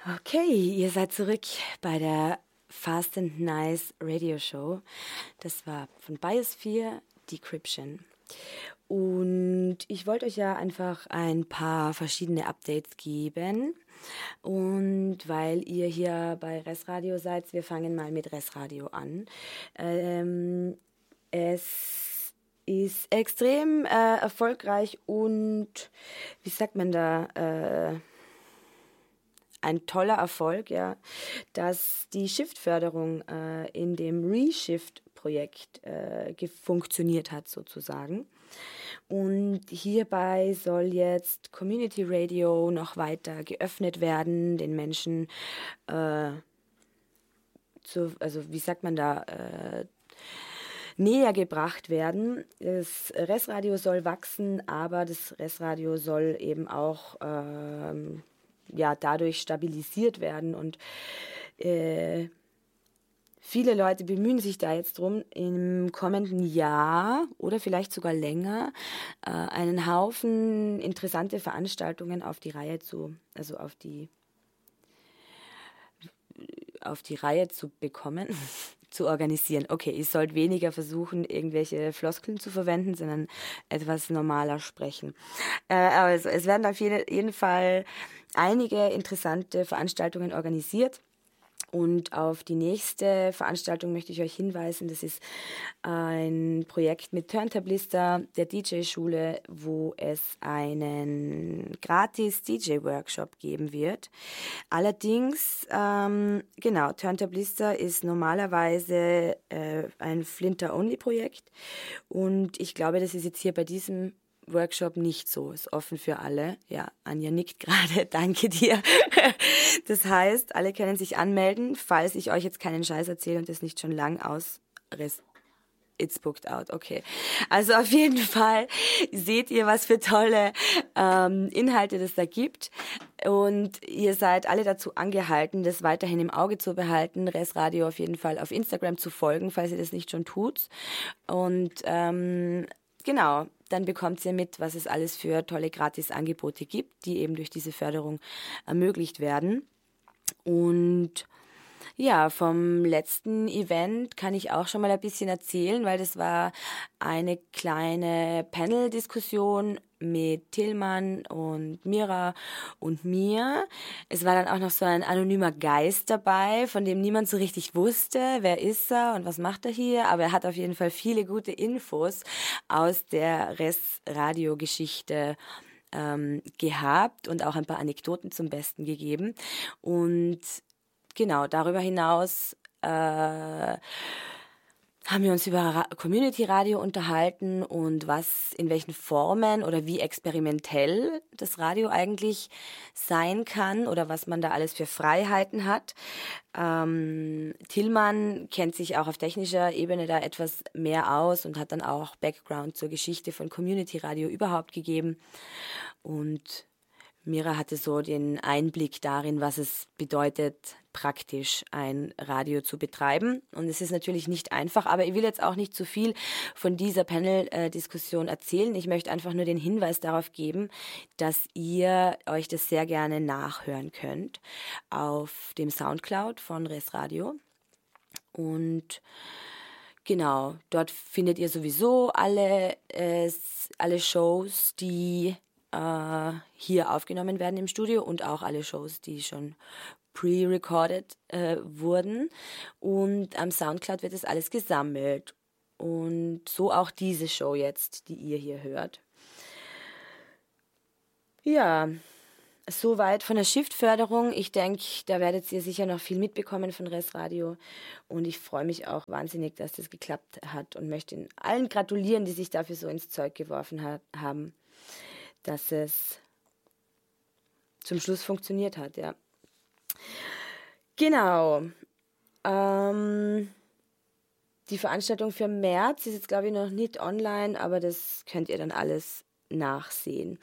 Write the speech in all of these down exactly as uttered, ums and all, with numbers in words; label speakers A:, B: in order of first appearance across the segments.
A: Okay, ihr seid zurück bei der Fast and Nice Radio Show. Das war von Biosphere Decryption. Und ich wollte euch ja einfach ein paar verschiedene Updates geben. Und weil ihr hier bei Res-Radio seid, wir fangen mal mit Res-Radio an. Ähm, es ist extrem äh, erfolgreich und, wie sagt man da, äh, ein toller Erfolg, ja, dass die Shift-Förderung äh, in dem Reshift-Projekt äh, funktioniert hat sozusagen. Und hierbei soll jetzt Community Radio noch weiter geöffnet werden, den Menschen, äh, zu, also wie sagt man da, äh, näher gebracht werden. Das Res-Radio soll wachsen, aber das Res-Radio soll eben auch ähm, ja, dadurch stabilisiert werden und äh, viele Leute bemühen sich da jetzt drum, im kommenden Jahr oder vielleicht sogar länger äh, einen Haufen interessante Veranstaltungen auf die Reihe zu, also auf die auf die Reihe zu bekommen, zu organisieren. Okay, ich sollte weniger versuchen, irgendwelche Floskeln zu verwenden, sondern etwas normaler sprechen. Äh, also es werden auf jeden, jeden Fall einige interessante Veranstaltungen organisiert. Und auf die nächste Veranstaltung möchte ich euch hinweisen. Das ist ein Projekt mit Turntablister, der D J-Schule, wo es einen gratis D J-Workshop geben wird. Allerdings, ähm, genau, Turntablister ist normalerweise äh, ein Flinter-Only-Projekt. Und ich glaube, das ist jetzt hier bei diesem Workshop nicht so, ist offen für alle. Ja, Anja nickt gerade, danke dir. Das heißt, alle können sich anmelden, falls ich euch jetzt keinen Scheiß erzähle und das nicht schon lang ausriss. It's booked out, okay. Also auf jeden Fall seht ihr, was für tolle ähm, Inhalte das da gibt. Und ihr seid alle dazu angehalten, das weiterhin im Auge zu behalten, Res-Radio auf jeden Fall auf Instagram zu folgen, falls ihr das nicht schon tut. Und ähm, genau, dann bekommt ihr mit, was es alles für tolle Gratisangebote gibt, die eben durch diese Förderung ermöglicht werden. Und ja, vom letzten Event kann ich auch schon mal ein bisschen erzählen, weil das war eine kleine Panel-Diskussion mit Tillmann und Mira und mir. Es war dann auch noch so ein anonymer Geist dabei, von dem niemand so richtig wusste, wer ist er und was macht er hier. Aber er hat auf jeden Fall viele gute Infos aus der Res-Radio-Geschichte ähm, gehabt und auch ein paar Anekdoten zum Besten gegeben. Und genau, darüber hinaus äh, haben wir uns über Community Radio unterhalten und was, in welchen Formen oder wie experimentell das Radio eigentlich sein kann oder was man da alles für Freiheiten hat. Ähm, Tillmann kennt sich auch auf technischer Ebene da etwas mehr aus und hat dann auch Background zur Geschichte von Community Radio überhaupt gegeben. Und Mira hatte so den Einblick darin, was es bedeutet, praktisch ein Radio zu betreiben. Und es ist natürlich nicht einfach, aber ich will jetzt auch nicht zu viel von dieser Panel-Diskussion erzählen. Ich möchte einfach nur den Hinweis darauf geben, dass ihr euch das sehr gerne nachhören könnt auf dem Soundcloud von Res-Radio. Und genau, dort findet ihr sowieso alle, äh, alle Shows, die hier aufgenommen werden im Studio und auch alle Shows, die schon pre-recorded äh, wurden. Und am Soundcloud wird das alles gesammelt. Und so auch diese Show jetzt, die ihr hier hört. Ja, soweit von der Shift-Förderung. Ich denke, da werdet ihr sicher noch viel mitbekommen von Res-Radio. Und ich freue mich auch wahnsinnig, dass das geklappt hat und möchte allen gratulieren, die sich dafür so ins Zeug geworfen hat, haben. Dass es zum Schluss funktioniert hat, ja. Genau. Ähm, die Veranstaltung für März ist jetzt, glaube ich, noch nicht online, aber das könnt ihr dann alles nachsehen.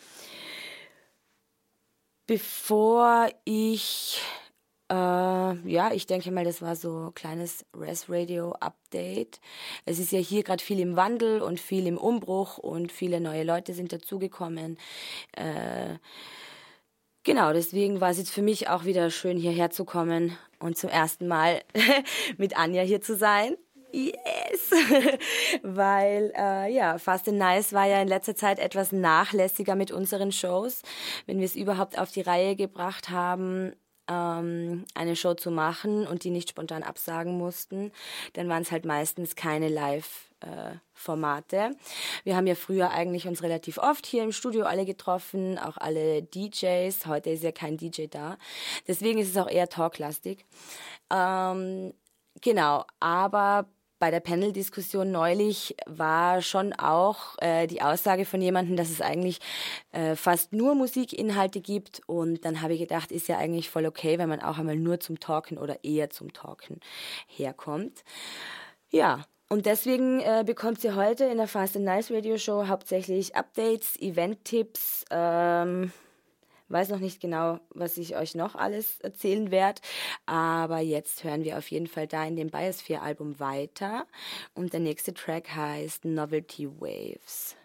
A: Bevor ich, äh, ja, ich denke mal, das war so ein kleines Res-Radio-Update. Es ist ja hier gerade viel im Wandel und viel im Umbruch und viele neue Leute sind dazugekommen. Äh, Genau, deswegen war es jetzt für mich auch wieder schön, hierher zu kommen und zum ersten Mal mit Anja hier zu sein. Yes! Weil, äh, ja, Fast and Nice war ja in letzter Zeit etwas nachlässiger mit unseren Shows. Wenn wir es überhaupt auf die Reihe gebracht haben, ähm, eine Show zu machen und die nicht spontan absagen mussten, dann waren es halt meistens keine Live-Formate. Wir haben ja früher eigentlich uns relativ oft hier im Studio alle getroffen, auch alle D Js. Heute ist ja kein D J da. Deswegen ist es auch eher talklastig. Ähm, genau, aber bei der Panel-Diskussion neulich war schon auch äh, die Aussage von jemandem, dass es eigentlich äh, fast nur Musikinhalte gibt. Und dann habe ich gedacht, ist ja eigentlich voll okay, wenn man auch einmal nur zum Talken oder eher zum Talken herkommt. Ja, und deswegen äh, bekommt ihr heute in der Fast and Nice Radio Show hauptsächlich Updates, Event-Tipps, ähm, weiß noch nicht genau, was ich euch noch alles erzählen werde, aber jetzt hören wir auf jeden Fall da in dem Biosphere-Album weiter und der nächste Track heißt Novelty Waves.